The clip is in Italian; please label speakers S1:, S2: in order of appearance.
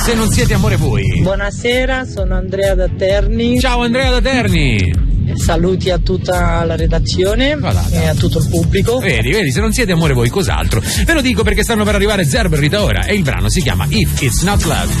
S1: Se non siete amore voi.
S2: Buonasera, sono Andrea da Terni.
S1: Ciao Andrea da Terni.
S2: Saluti a tutta la redazione e a tutto il pubblico.
S1: Vedi, se non siete amore voi, cos'altro? Ve lo dico perché stanno per arrivare Zerber Rita Ora e il brano si chiama If It's Not Love.